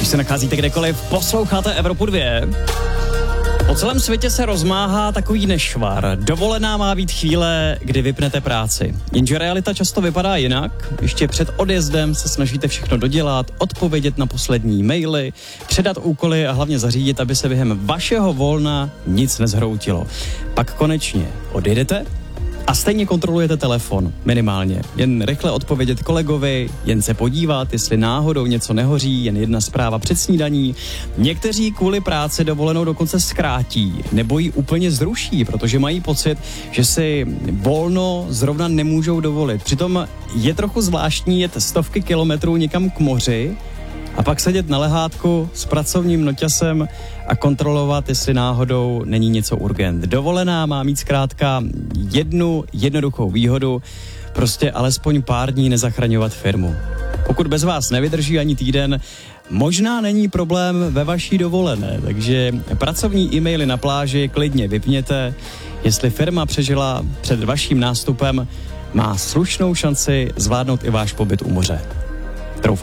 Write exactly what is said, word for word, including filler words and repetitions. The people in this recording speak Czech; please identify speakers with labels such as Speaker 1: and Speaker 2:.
Speaker 1: se nacházíte kdekoliv, posloucháte Evropu dva. Po celém světě se rozmáhá takový nešvar. Dovolená má být chvíle, kdy vypnete práci. Jenže realita často vypadá jinak. Ještě před odjezdem se snažíte všechno dodělat, odpovědět na poslední maily, předat úkoly a hlavně zařídit, aby se během vašeho volna nic nezhroutilo. Pak konečně odjedete a stejně kontrolujete telefon, minimálně. Jen rychle odpovědět kolegovi, jen se podívat, jestli náhodou něco nehoří, jen jedna zpráva před snídaní. Někteří kvůli práci dovolenou dokonce zkrátí, nebo ji úplně zruší, protože mají pocit, že si volno zrovna nemůžou dovolit. Přitom je trochu zvláštní jet stovky kilometrů někam k moři a pak sedět na lehátku s pracovním noťasem a kontrolovat, jestli náhodou není něco urgent. Dovolená má mít zkrátka jednu jednoduchou výhodu, prostě alespoň pár dní nezachraňovat firmu. Pokud bez vás nevydrží ani týden, možná není problém ve vaší dovolené, takže pracovní e-maily na pláži klidně vypněte. Jestli firma přežila před vaším nástupem, má slušnou šanci zvládnout i váš pobyt u moře.